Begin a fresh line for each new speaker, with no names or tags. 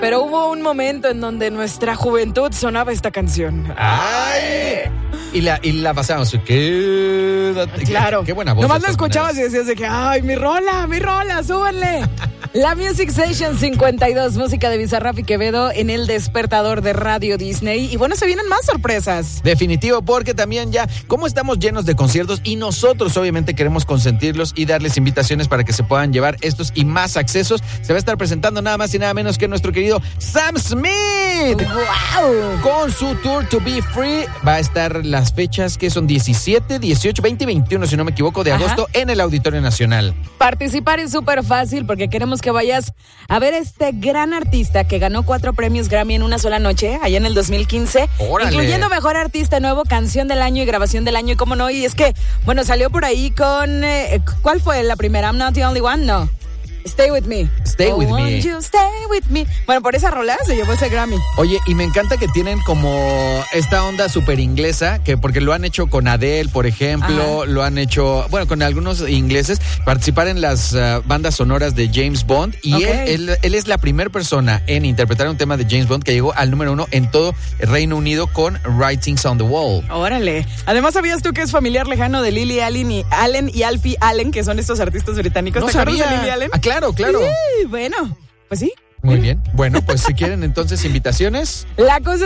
Pero hubo un momento en donde nuestra juventud sonaba esta canción.
¡Ay! Y la pasábamos. Quédate.
Claro.
Qué buena voz.
Nomás la escuchabas y decías de que, ¡ay, mi rola, súbanle! La Music Station 52, música de Bizarrap y Quevedo en el despertador de Radio Disney. Y bueno, se vienen más sorpresas.
Definitivo, porque también ya, como estamos llenos de conciertos y nosotros obviamente queremos consentirlos y darles invitaciones para que se puedan llevar estos y más accesos, se va a estar presentando nada más y nada menos que nuestro querido Sam Smith.
¡Wow!
Con su tour To Be Free va a estar las fechas que son 17, 18, 20 y 21, si no me equivoco, de agosto en el Auditorio Nacional.
Participar es súper fácil porque queremos que vayas a ver este gran artista que ganó 4 premios Grammy en una sola noche, allá en el 2015,
¡Órale!
Incluyendo Mejor Artista Nuevo, Canción del Año y Grabación del Año, y cómo no, y es que, bueno, salió por ahí con, ¿cuál fue la primera? I'm Not the Only One, no. Stay With Me.
Stay With Me.
Won't you stay with me. Bueno, por esa rola se llevó ese Grammy.
Oye, y me encanta que tienen como esta onda súper inglesa, que porque lo han hecho con Adele, por ejemplo, lo han hecho, bueno, con algunos ingleses, participar en las bandas sonoras de James Bond, y
Okay.
él es la primera persona en interpretar un tema de James Bond que llegó al número 1 en todo el Reino Unido con Writings on the Wall.
Órale. Además, ¿sabías tú que es familiar lejano de Lily Allen y Alfie Allen, que son estos artistas británicos?
No
¿Te acuerdas
sabía.
de Lily Allen?
Ah, claro.
Sí, bueno, pues sí.
Muy bien. Bueno, pues si quieren entonces invitaciones.
La cosa